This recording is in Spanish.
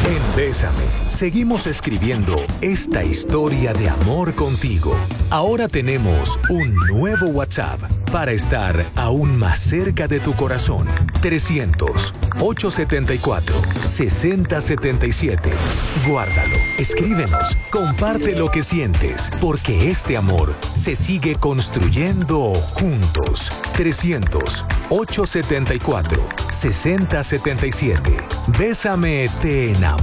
En Bésame, seguimos escribiendo esta historia de amor contigo. Ahora tenemos un nuevo WhatsApp para estar aún más cerca de tu corazón. 300-874-6077. Guárdalo, escríbenos, comparte lo que sientes, porque este amor se sigue construyendo juntos. 300-874-6077. Bésame, te enamoro.